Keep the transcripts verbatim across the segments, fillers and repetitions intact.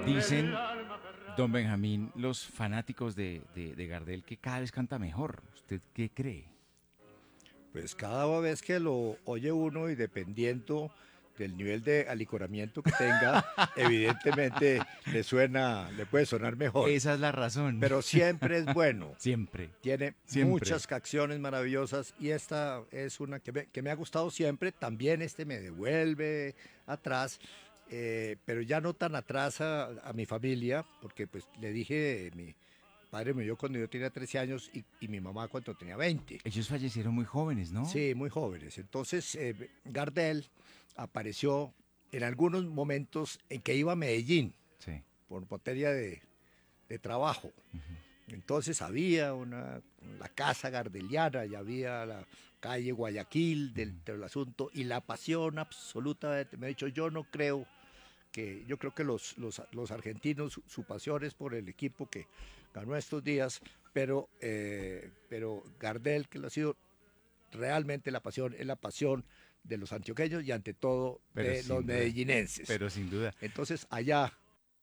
Dicen, don Benjamín, los fanáticos de, de, de Gardel que cada vez canta mejor. ¿Usted qué cree? Pues cada vez que lo oye uno y dependiendo del nivel de alicoramiento que tenga, evidentemente le suena, le puede sonar mejor. Esa es la razón. Pero siempre es bueno. Siempre, Tiene siempre. muchas canciones maravillosas y esta es una que me, que me ha gustado siempre. También este me devuelve atrás, eh, pero ya no tan atrás a, a mi familia, porque pues le dije, mi padre murió cuando yo tenía trece años y, y mi mamá cuando tenía veinte. Ellos fallecieron muy jóvenes, ¿no? Sí, muy jóvenes. Entonces, eh, Gardel apareció en algunos momentos en que iba a Medellín Sí. por materia de, de trabajo. Entonces había una, la casa gardeliana, y había la calle Guayaquil del, del asunto y la pasión absolutamente. Me ha dicho, yo no creo que, yo creo que los, los, los argentinos, su, su pasión es por el equipo que ganó estos días, pero, eh, pero Gardel, que lo ha sido realmente la pasión, es la pasión de los antioqueños y ante todo Pero de sin los duda. medellinenses. Pero sin duda. Entonces allá,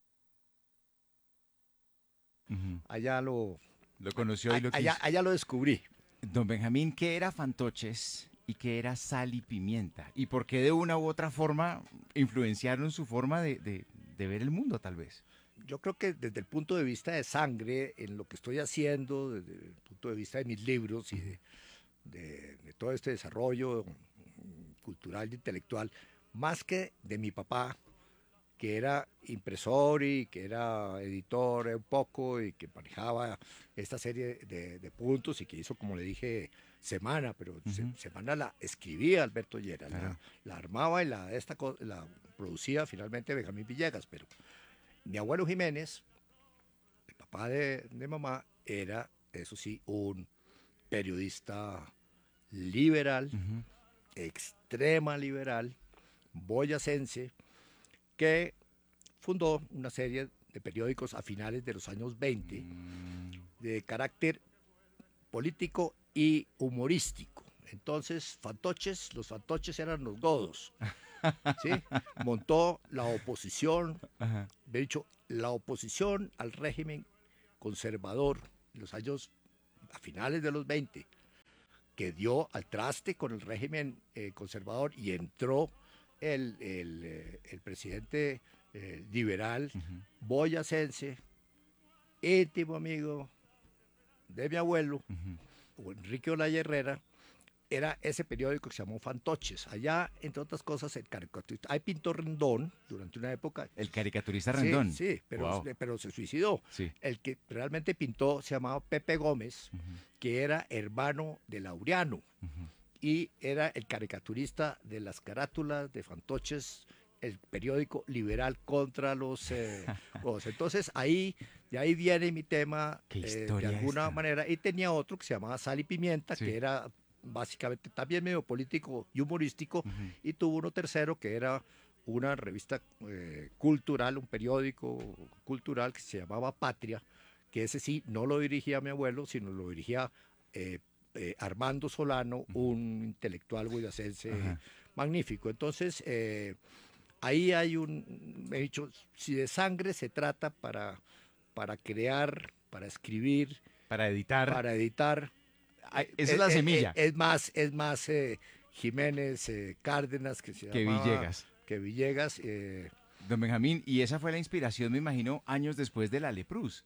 Ujú. allá lo, Lo conoció y a- lo allá, quiso. allá lo descubrí. Don Benjamín, ¿qué era fantoches y qué era sal y pimienta? ¿Y por qué de una u otra forma influenciaron su forma de, de- de ver el mundo, tal vez? Yo creo que desde el punto de vista de sangre, en lo que estoy haciendo, desde el punto de vista de mis libros y de, de- de todo este desarrollo mm, cultural e intelectual, más que de mi papá, que era impresor y que era editor un poco y que manejaba esta serie de, de puntos y que hizo, como le dije, Semana, pero se- Ujú. Semana la escribía Alberto Llera, Claro. la, la armaba y la, esta, co- la producía finalmente Benjamín Villegas, pero mi abuelo Jiménez, el papá de, de mamá, era, eso sí, un periodista liberal, Ujú. extrema liberal, boyacense, que fundó una serie de periódicos a finales de los años veinte Mm. de carácter político y humorístico. Entonces, fantoches, los fantoches eran los godos, ¿sí? Montó la oposición, Ajá. de hecho, la oposición al régimen conservador en los años, a finales de los veinte, que dio al traste con el régimen eh, conservador y entró el, el, eh, el presidente eh, liberal Ujú. boyacense, íntimo amigo de mi abuelo, Ujú. Enrique Olaya Herrera, era ese periódico que se llamó Fantoches. Allá, entre otras cosas, el caricaturista. Ahí pintó Rendón durante una época. El caricaturista Sí, Rendón. sí, pero, Wow. pero se suicidó. Sí. El que realmente pintó se llamaba Pepe Gómez, Ujú. que era hermano de Laureano Ujú. y era el caricaturista de las carátulas de Fantoches, el periódico liberal contra los eh, godos. Entonces ahí, de ahí viene mi tema Qué eh, de historia alguna esta. manera. Y tenía otro que se llamaba Sal y Pimienta, Sí. que era básicamente también medio político y humorístico. Ujú. Y tuvo uno tercero que era una revista eh, cultural, un periódico cultural que se llamaba Patria, que ese sí no lo dirigía mi abuelo, sino lo dirigía eh, eh, Armando Solano, Ujú. un intelectual boyacense Ajá. magnífico. Entonces, eh, ahí hay un, me he dicho, si de sangre se trata para, para crear, para escribir, Para editar. para editar, Ah, eh, esa es eh, la eh, eh, semilla. es más, es más eh, Jiménez eh, Cárdenas, que se Que llamaba, Villegas. que Villegas. eh, Don Benjamín, y esa fue la inspiración, me imagino, años después de la Lepruz.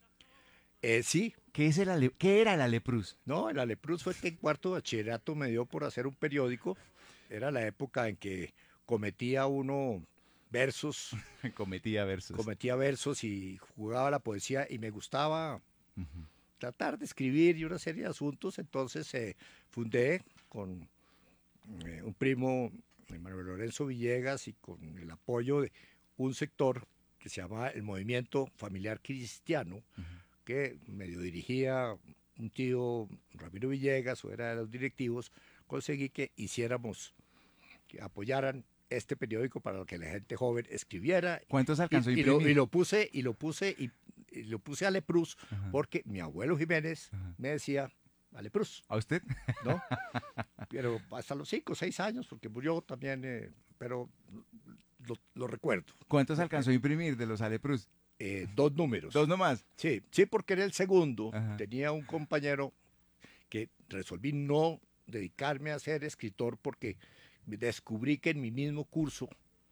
eh, sí, ¿Qué, es el Ale- ¿Qué era la Lepruz? no, el Alepruz fue que en cuarto de bachillerato me dio por hacer un periódico. Era la época en que cometía uno versos, Cometía versos. cometía versos y jugaba la poesía y me gustaba Ujú. tratar de escribir y una serie de asuntos. Entonces eh, fundé con eh, un primo, Manuel Lorenzo Villegas, y con el apoyo de un sector que se llama el Movimiento Familiar Cristiano, Ujú. que medio dirigía un tío, Ramiro Villegas, o era de los directivos. Conseguí que hiciéramos, que apoyaran este periódico para que la gente joven escribiera ¿Cuántos y, alcanzó a y, lo, y imprimir? lo puse y lo puse y, y lo puse a Lepruz Ajá. porque mi abuelo Jiménez Ajá. me decía a Lepruz, ¿A usted? ¿no? Pero hasta los cinco o seis años, porque murió también, eh, pero lo, lo recuerdo. ¿Cuántos alcanzó a imprimir de los Alepruz? eh, dos números. Dos nomás. Sí, sí, porque era el segundo. Ajá. Tenía un compañero que resolví no dedicarme a ser escritor porque descubrí que en mi mismo curso,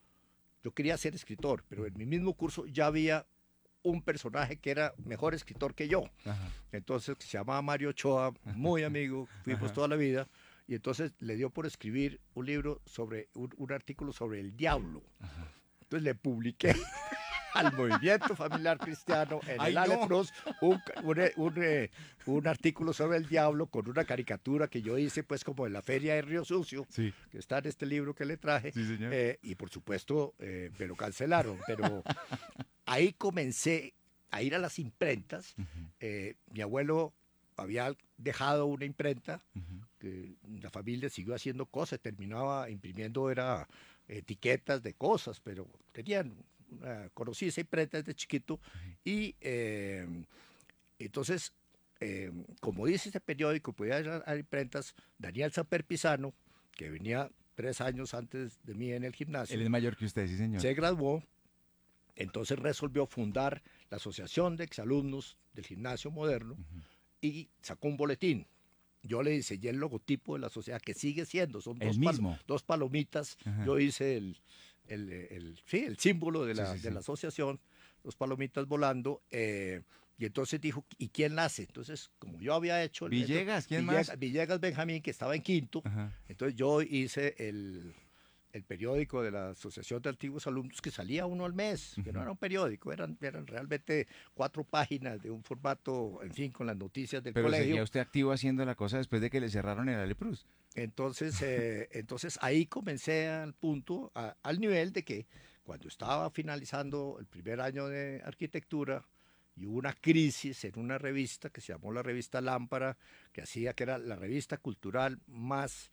yo quería ser escritor, pero en mi mismo curso ya había un personaje que era mejor escritor que yo. Ajá. Entonces, se llamaba Mario Ochoa, muy amigo, fuimos Ajá. toda la vida, y entonces le dio por escribir un libro sobre, un, un artículo sobre el diablo. Ajá. Entonces le publiqué al Movimiento Familiar Cristiano en Ay, el no. Alepruz un, un, un, eh, un artículo sobre el diablo con una caricatura que yo hice pues como en la feria de Río Sucio, Sí, que está en este libro que le traje, sí, señor. eh, y por supuesto eh, me lo cancelaron, pero ahí comencé a ir a las imprentas. Ujú, Eh, mi abuelo había dejado una imprenta, ujú. que la familia siguió haciendo cosas, terminaba imprimiendo era etiquetas de cosas, pero tenían, uh, conocí esa imprenta desde chiquito y eh, entonces, eh, como dice ese periódico, podía ir a, a imprentas, Daniel Samper Pisano, que venía tres años antes de mí en el gimnasio, Él es mayor que usted, sí, señor. se graduó, entonces resolvió fundar la Asociación de Exalumnos del Gimnasio Moderno Ujú. y sacó un boletín. Yo le diseñé el logotipo de la sociedad, que sigue siendo, son El dos, pal- mismo. dos palomitas. Ajá. Yo hice el, el, el- sí, el símbolo de Sí, la, sí, de sí. la asociación, dos palomitas volando. eh, y entonces dijo, ¿y quién la hace? Entonces, como yo había hecho... el- Villegas, ¿quién Villegas, más? Villegas Benjamín, que estaba en quinto. Ajá. Entonces yo hice el, el periódico de la Asociación de Antiguos Alumnos, que salía uno al mes, que no Ujú. era un periódico, eran, eran realmente cuatro páginas de un formato, en fin, con las noticias del Pero colegio. seguía usted activo haciendo la cosa después de que le cerraron el Alepruz. Entonces, eh, entonces ahí comencé al punto, a- al nivel de que cuando estaba finalizando el primer año de arquitectura y hubo una crisis en una revista que se llamó la revista Lámpara, que hacía que era la revista cultural más,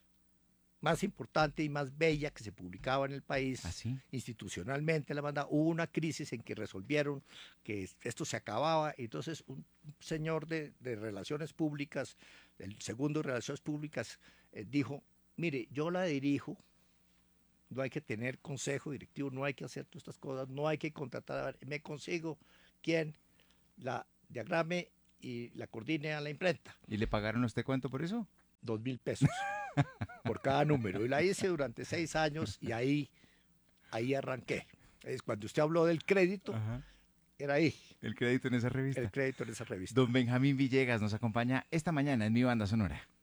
más importante y más bella que se publicaba en el país. ¿Así? Institucionalmente la banda, hubo una crisis en que resolvieron que esto se acababa, y entonces un señor de, de relaciones públicas, el segundo de relaciones públicas, eh, dijo, mire, yo la dirijo, no hay que tener consejo directivo, no hay que hacer todas estas cosas, no hay que contratar, me consigo quien la diagrame y la coordine a la imprenta, ¿Y le pagaron a usted cuánto por eso? dos mil pesos por cada número, y la hice durante seis años y ahí, ahí arranqué. Es cuando usted habló del crédito, Ajá. era ahí, El crédito en esa revista. el crédito en esa revista. Don Benjamín Villegas nos acompaña esta mañana en Mi Banda Sonora.